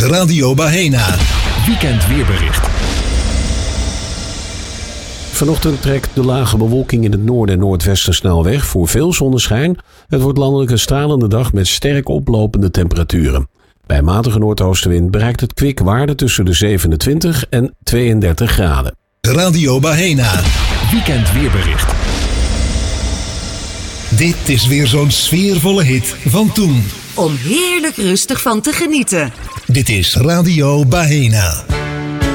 Radio Bahena. Weekend weerbericht. Vanochtend trekt de lage bewolking in het noorden en noordwesten snel weg voor veel zonneschijn. Het wordt landelijk een stralende dag met sterk oplopende temperaturen. Bij matige noordoostenwind bereikt het kwik waarde tussen de 27 en 32 graden. Radio Bahena. Weekend weerbericht. Dit is weer zo'n sfeervolle hit van toen. Om heerlijk rustig van te genieten. Dit is Radio Bahena.